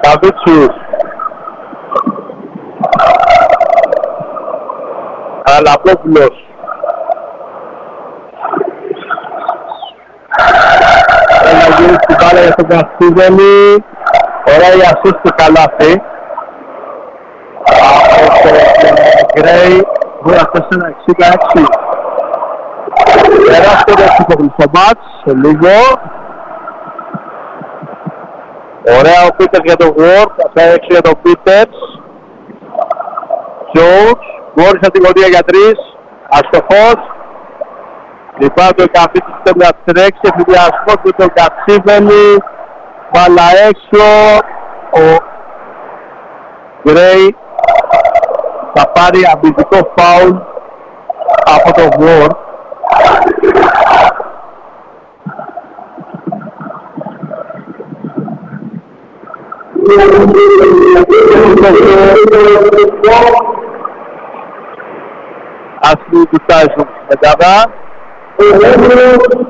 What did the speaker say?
Καβίτσιους. Καλαπόπουλος. Ένα γύρι στην μπάλα για τον Καστίδελη. Ωραία η ασίστ του καλάθι. Από τον Γκρέι. Βούρα 4-66. Περάσει το δεύτερο στο μάτς σε λίγο. Ωραία ο Πίτερς για τον Ward. Αυτά έξω για τον Πίτερς. Jones. Μόλις από την γωνία για 3. Αστοχός. Λυπάμαι τον Καβίτσιος που θέλει να τρέξει. Εφηδιασμός με τον Κατσίβελη. Μπάλα έξω. Ο Γκρέι θα πάρει αμυντικό φάουλ από τον Ward. Άσχημη του Τάισον στην πεντάδα.